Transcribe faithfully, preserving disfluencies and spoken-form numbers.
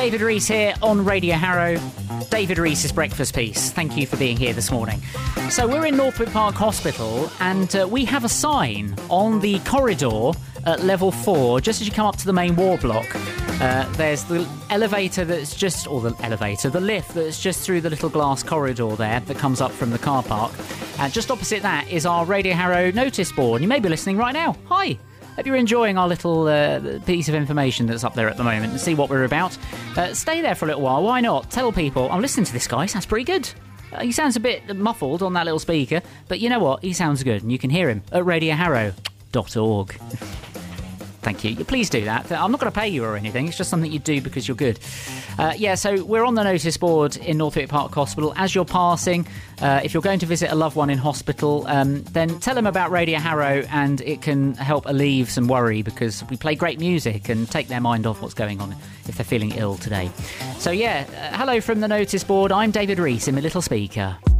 David Rees here on Radio Harrow. David Rees' Breakfast Piece. Thank you for being here this morning. So we're in Northwick Park Hospital, and uh, we have a sign on the corridor at level four, just as you come up to the main war block. Uh, there's the elevator that's just, or the elevator, the lift that's just through the little glass corridor there that comes up from the car park. And just opposite that is our Radio Harrow notice board. You may be listening right now. Hi. Hope you're enjoying our little uh, piece of information that's up there at the moment and see what we're about. Uh, stay there for a little while. Why not? Tell people, I'm listening to this guy. He sounds pretty good. Uh, he sounds a bit muffled on that little speaker, but you know what? He sounds good, and you can hear him at radio harrow dot org. Thank you. Please do that. I'm not going to pay you or anything. It's just something you do because you're good. Uh, yeah, so we're on the notice board in Northwick Park Hospital. As you're passing, uh, if you're going to visit a loved one in hospital, um, then tell them about Radio Harrow, and it can help alleviate some worry because we play great music and take their mind off what's going on if they're feeling ill today. So yeah, uh, hello from the notice board. I'm David Rees in my little speaker.